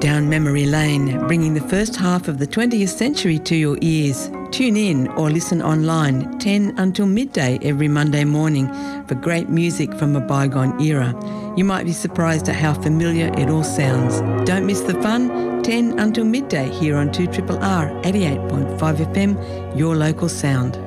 down memory lane, bringing the first half of the 20th century to your ears. Tune in or listen online 10 until midday every Monday morning for great music from a bygone era. You might be surprised at how familiar it all sounds. Don't miss the fun, 10 until midday here on 2RRR 88.5 FM, your local sound.